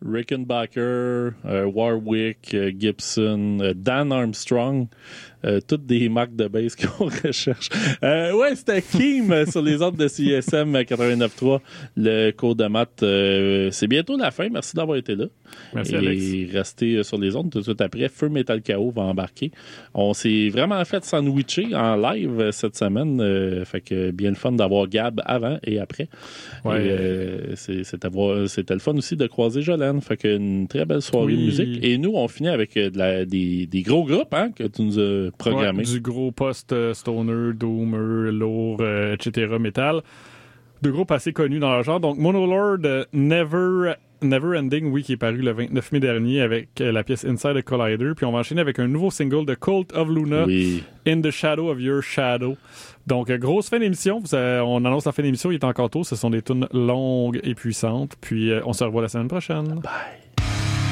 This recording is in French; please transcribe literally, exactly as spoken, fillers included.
Rickenbacker, euh, Warwick, euh, Gibson, euh, Dan Armstrong. Euh, toutes des marques de base qu'on recherche. Euh, ouais, c'était Kim euh, sur les ondes de C I S M quatre-vingt-neuf trois. Le cours de maths, euh, c'est bientôt la fin. Merci d'avoir été là. Merci, et Alex. rester sur les ondes tout de suite après. Feu Metal K O va embarquer. On s'est vraiment fait sandwicher en live euh, cette semaine. Euh, fait que bien le fun d'avoir Gab avant et après. Ouais. Et, euh, c'est, c'était, c'était le fun aussi de croiser Jolene. Fait que une très belle soirée Oui. de musique. Et nous, on finit avec de la, des, des gros groupes hein, que tu nous as programmés. Ouais, du gros post-stoner, doomer, lourd, euh, et cetera, métal. Deux groupes assez connus dans leur genre. Donc, Monolord, euh, Never... Never Ending, oui, qui est paru le vingt-neuf mai dernier avec euh, la pièce Inside a Collider. Puis on va enchaîner avec un nouveau single de Cult of Luna, oui. In the Shadow of Your Shadow. Donc, euh, grosse fin d'émission. Vous, euh, on annonce la fin d'émission, il est encore tôt. Ce sont des tunes longues et puissantes. Puis euh, on se revoit la semaine prochaine. Bye.